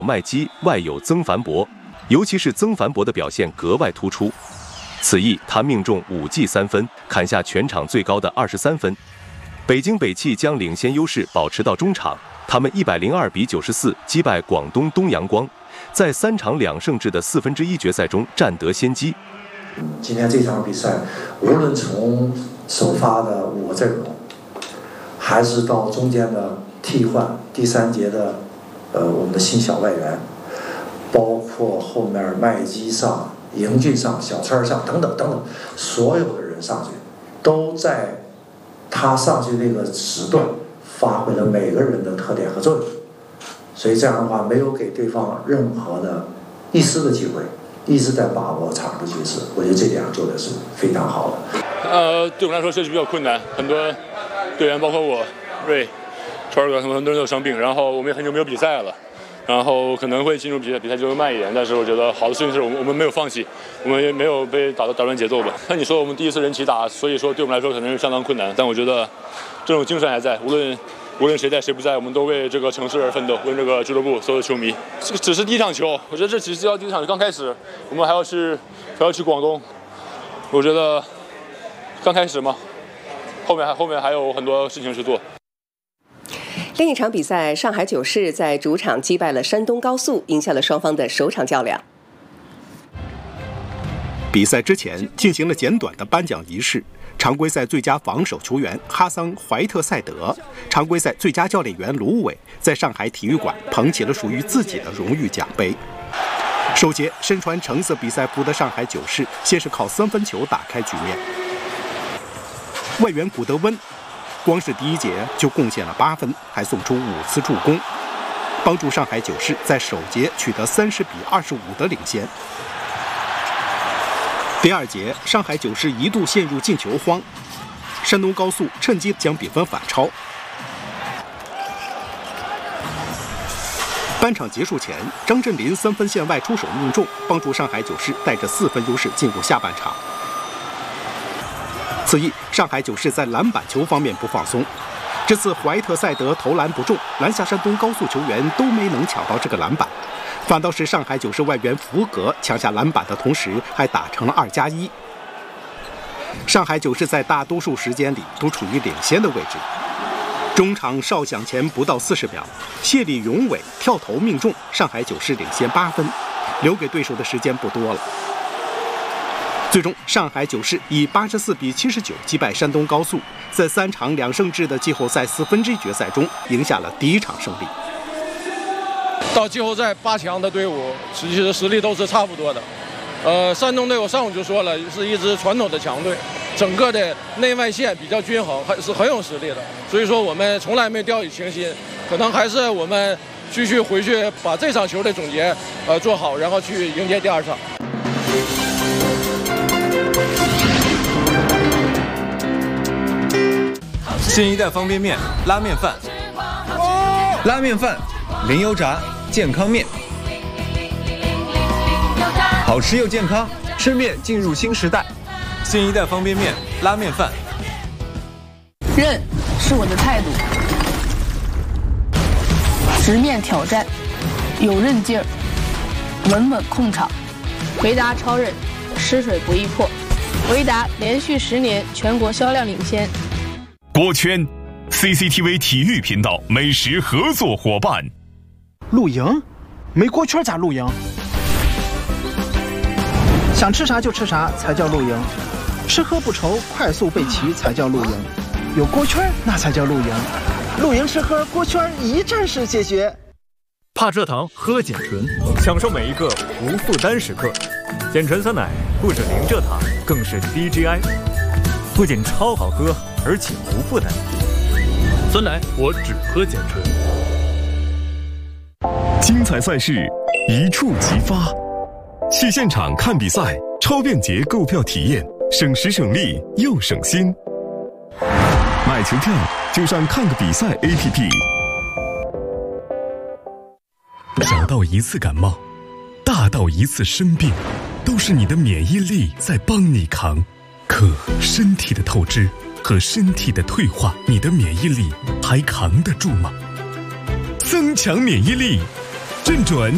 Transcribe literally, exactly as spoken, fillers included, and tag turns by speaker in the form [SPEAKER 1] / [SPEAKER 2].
[SPEAKER 1] 麦基，外有曾凡博，尤其是曾凡博的表现格外突出。此役他命中五记三分，砍下全场最高的二十三分。北京北汽将领先优势保持到中场，他们一百零二比九十四击败广东东阳光，在三场两胜制的四分之一决赛中占得先机。
[SPEAKER 2] 今天这场比赛，无论从首发的五个阵容，还是到中间的替换，第三节的呃我们的新小外援，包括后面麦基上、迎俊上、小川上等等等等，所有的人上去，都在他上去那个时段发挥了每个人的特点和作用，所以这样的话没有给对方任何的一丝的机会。一直在把握场的局势，我觉得这点做的是非常好的。
[SPEAKER 3] 呃，对我们来说确实比较困难，很多队员，包括我、瑞、川哥，他们很多人都伤病，然后我们也很久没有比赛了，然后可能会进入比赛比赛就会慢一点，但是我觉得好的事情是我们我们没有放弃，我们也没有被打到打乱节奏吧。那你说我们第一次人齐打，所以说对我们来说可能是相当困难，但我觉得这种精神还在，无论。无论谁在谁不在，我们都为这个城市而奋斗，为这个俱乐部所有的球迷。这个只是第一场球，我觉得这只是要第一场球刚开始，我们还要去还要去广东。我觉得刚开始嘛，后面还后面还有很多事情去做。
[SPEAKER 4] 另一场比赛，上海九世在主场击败了山东高速，赢下了双方的首场较量。
[SPEAKER 5] 比赛之前进行了简短的颁奖仪式。常规赛最佳防守球员哈桑·怀特塞德，常规赛最佳教练员卢伟在上海体育馆捧起了属于自己的荣誉奖杯。首节身穿橙色比赛服的上海九世先是靠三分球打开局面，外援古德温光是第一节就贡献了八分，还送出五次助攻，帮助上海九世在首节取得三十比二十五的领先。第二节，上海九世一度陷入进球荒，山东高速趁机将比分反超。半场结束前，张镇麟三分线外出手命中，帮助上海九世带着四分优势进入下半场。此役，上海九世在篮板球方面不放松，这次怀特塞德投篮不中，篮下山东高速球员都没能抢到这个篮板。反倒是上海九世外援福格抢下篮板的同时，还打成了二加一。上海九世在大多数时间里都处于领先的位置。中场哨响前不到四十秒，谢里永伟跳投命中，上海九世领先八分，留给对手的时间不多了。最终，上海九世以八十四比七十九击败山东高速，在三场两胜制的季后赛四分之一决赛中赢下了第一场胜利。
[SPEAKER 6] 到季后赛八强的队伍，其实实力都是差不多的。呃，山东队我上午就说了，是一支传统的强队，整个的内外线比较均衡，还是很有实力的。所以说我们从来没掉以轻心，可能还是我们继续回去把这场球的总结呃做好，然后去迎接第二场。
[SPEAKER 7] 新一代方便面拉面饭，拉面饭。零油炸健康面，好吃又健康，吃面进入新时代。新一代方便面拉面饭，
[SPEAKER 8] 韧是我的态度，直面挑战，有韧劲儿，稳稳控场。
[SPEAKER 9] 回答超韧，吃水不易破。回答连续十年全国销量领先。
[SPEAKER 10] 锅圈 ，C C T V 体育频道美食合作伙伴。
[SPEAKER 11] 露营？没锅圈咋露营？想吃啥就吃啥才叫露营，吃喝不愁，快速备齐才叫露营。有锅圈那才叫露营，露营吃喝锅圈一站式解决。
[SPEAKER 12] 怕蔗糖喝碱醇，享受每一个无负担时刻。碱醇酸奶不止零蔗糖，更是低 G I， 不仅超好喝，而且无负担。酸奶我只喝碱醇。
[SPEAKER 10] 精彩赛事一触即发，去现场看比赛，超便捷购票体验，省时省力又省心。买球票就上看个比赛 A P P。小到一次感冒，大到一次生病，都是你的免疫力在帮你扛。可身体的透支和身体的退化，你的免疫力还扛得住吗？增强免疫力，正准